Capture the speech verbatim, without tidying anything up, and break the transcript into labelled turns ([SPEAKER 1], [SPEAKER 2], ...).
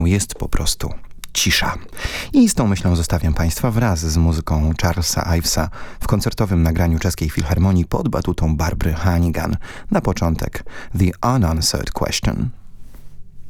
[SPEAKER 1] jest po prostu cisza. I z tą myślą zostawiam Państwa wraz z muzyką Charlesa Ivesa w koncertowym nagraniu Czeskiej Filharmonii pod batutą Barbry Hannigan. Na początek The Unanswered Question.